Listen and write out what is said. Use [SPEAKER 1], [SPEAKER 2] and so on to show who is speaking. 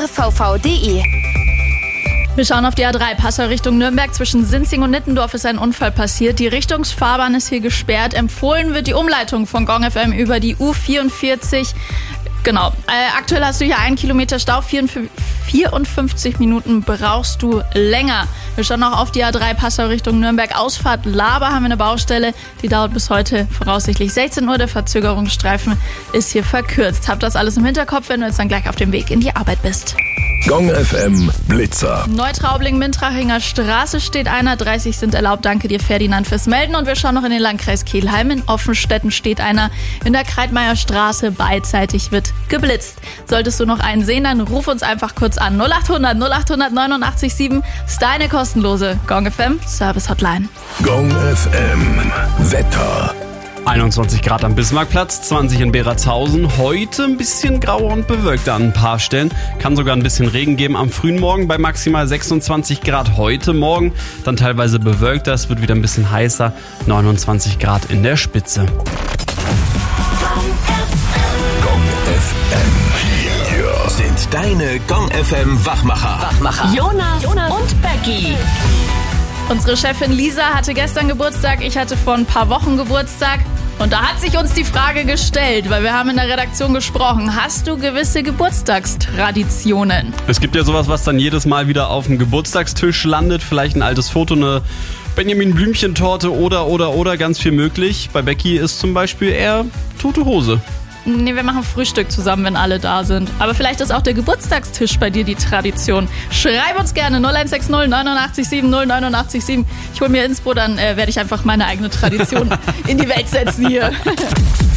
[SPEAKER 1] vv.de.
[SPEAKER 2] Wir schauen auf die A3, Passau Richtung Nürnberg. Zwischen Sinzing und Nittendorf ist ein Unfall passiert. Die Richtungsfahrbahn ist hier gesperrt. Empfohlen wird die Umleitung von Gong FM über die U44. Genau. Aktuell hast du hier 1 Kilometer Stau. 54 Minuten brauchst du länger. Wir schauen auch auf die A3 Passau Richtung Nürnberg. Ausfahrt Laber haben wir eine Baustelle. Die dauert bis heute voraussichtlich 16 Uhr. Der Verzögerungsstreifen ist hier verkürzt. Hab das alles im Hinterkopf, wenn du jetzt dann gleich auf dem Weg in die Arbeit bist.
[SPEAKER 3] Gong FM Blitzer.
[SPEAKER 2] Neutraubling-Mintrachinger Straße steht einer. 30 sind erlaubt. Danke dir, Ferdinand, fürs Melden. Und wir schauen noch in den Landkreis Kelheim. In Offenstetten steht einer. In der Kreitmeier Straße beidseitig wird geblitzt. Solltest du noch einen sehen, dann ruf uns einfach kurz an. 0800 0800 89 7 ist deine kostenlose Gong FM Service Hotline.
[SPEAKER 3] Gong FM Wetter.
[SPEAKER 4] 21 Grad am Bismarckplatz, 20 in Beratshausen. Heute ein bisschen grauer und bewölkt an ein paar Stellen. Kann sogar ein bisschen Regen geben am frühen Morgen bei maximal 26 Grad heute Morgen. Dann teilweise bewölkter, es wird wieder ein bisschen heißer. 29 Grad in der Spitze.
[SPEAKER 3] Gong FM. Hier sind deine Gong FM Wachmacher.
[SPEAKER 1] Jonas und Becky.
[SPEAKER 2] Unsere Chefin Lisa hatte gestern Geburtstag, ich hatte vor ein paar Wochen Geburtstag. Und da hat sich uns die Frage gestellt, weil wir haben in der Redaktion gesprochen, hast du gewisse Geburtstagstraditionen?
[SPEAKER 4] Es gibt ja sowas, was dann jedes Mal wieder auf dem Geburtstagstisch landet. Vielleicht ein altes Foto, eine Benjamin-Blümchen-Torte oder ganz viel möglich. Bei Becky ist zum Beispiel eher tote Hose.
[SPEAKER 2] Nee, wir machen Frühstück zusammen, wenn alle da sind. Aber vielleicht ist auch der Geburtstagstisch bei dir die Tradition. Schreib uns gerne 0160 89 7 089 7. Ich hole mir Inspo, dann werde ich einfach meine eigene Tradition in die Welt setzen hier.